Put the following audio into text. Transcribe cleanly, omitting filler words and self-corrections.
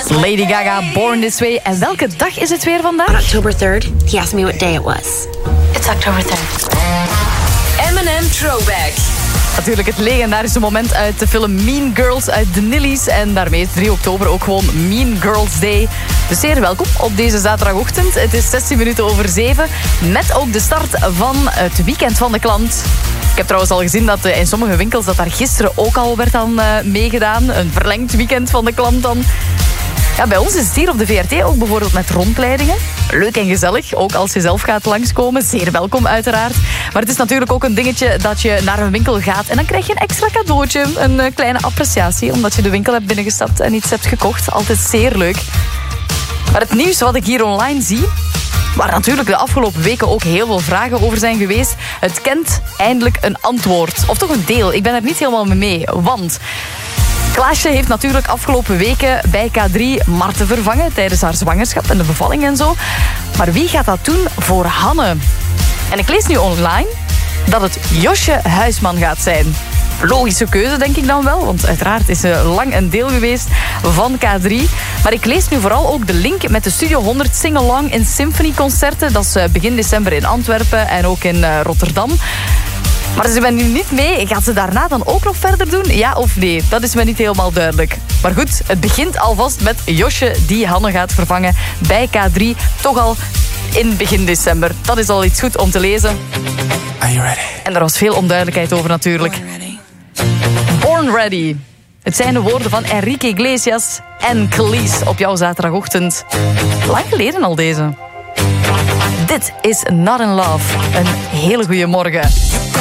Lady Gaga, Born This Way. En welke dag is het weer vandaag? On October 3rd, he asked me what day it was. It's October 3rd. M&M Throwback. Natuurlijk het legendarische moment uit de film Mean Girls uit de Nillies. En daarmee is 3 oktober ook gewoon Mean Girls Day. Dus zeer welkom op deze zaterdagochtend. Het is 16 minuten over 7. Met ook de start van het weekend van de klant. Ik heb trouwens al gezien dat in sommige winkels dat daar gisteren ook al werd aan meegedaan. Een verlengd weekend van de klant dan. Ja, bij ons is het hier op de VRT ook bijvoorbeeld met rondleidingen. Leuk en gezellig, ook als je zelf gaat langskomen. Zeer welkom uiteraard. Maar het is natuurlijk ook een dingetje dat je naar een winkel gaat en dan krijg je een extra cadeautje. Een kleine appreciatie, omdat je de winkel hebt binnengestapt en iets hebt gekocht. Altijd zeer leuk. Maar het nieuws wat ik hier online zie, waar natuurlijk de afgelopen weken ook heel veel vragen over zijn geweest, het kent eindelijk een antwoord. Of toch een deel. Ik ben er niet helemaal mee, want Klaasje heeft natuurlijk afgelopen weken bij K3 Marten vervangen tijdens haar zwangerschap en de bevalling en zo. Maar wie gaat dat doen voor Hanne? En ik lees nu online dat het Josje Huisman gaat zijn. Logische keuze, denk ik dan wel, want uiteraard is ze lang een deel geweest van K3. Maar ik lees nu vooral ook de link met de Studio 100 Sing-Along in Symphony-concerten. Dat is begin december in Antwerpen en ook in Rotterdam. Maar ze ben nu niet mee. Gaat ze daarna dan ook nog verder doen? Ja of nee? Dat is me niet helemaal duidelijk. Maar goed, het begint alvast met Josje die Hanne gaat vervangen bij K3. Toch al in begin december. Dat is al iets goed om te lezen. Are you ready? En er was veel onduidelijkheid over natuurlijk. Born ready. Born Ready. Het zijn de woorden van Enrique Iglesias en Khalees op jouw zaterdagochtend. Lang geleden al deze. Dit is Not in Love. Een hele goede morgen.